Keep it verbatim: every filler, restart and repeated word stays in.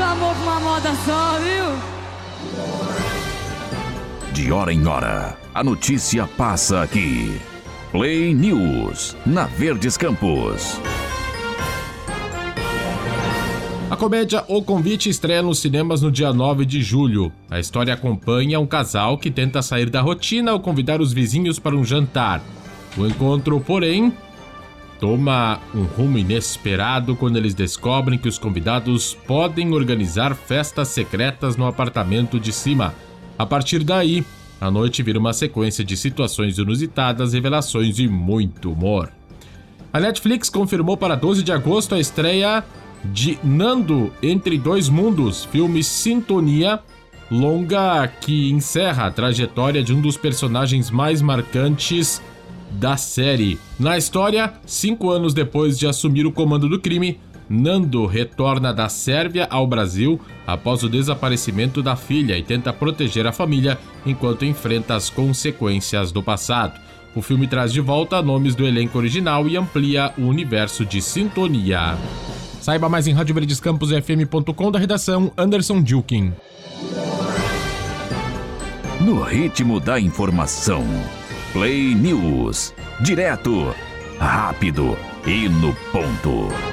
muito amor pra uma moda só, viu? De hora em hora, a notícia passa aqui. Play News, na Verdes Campos. A comédia O Convite estreia nos cinemas no dia nove de julho. A história acompanha um casal que tenta sair da rotina ao convidar os vizinhos para um jantar. O encontro, porém, toma um rumo inesperado quando eles descobrem que os convidados podem organizar festas secretas no apartamento de cima. A partir daí, a noite vira uma sequência de situações inusitadas, revelações e muito humor. A Netflix confirmou para doze de agosto a estreia de Nando Entre Dois Mundos, filme Sintonia, longa que encerra a trajetória de um dos personagens mais marcantes da série. Na história, cinco anos depois de assumir o comando do crime, Nando retorna da Sérvia ao Brasil após o desaparecimento da filha e tenta proteger a família enquanto enfrenta as consequências do passado. O filme traz de volta nomes do elenco original e amplia o universo de Sintonia. Saiba mais em rádio verdes campos f m ponto com, da redação Anderson Dilkin. No ritmo da informação, Play News, direto, rápido e no ponto.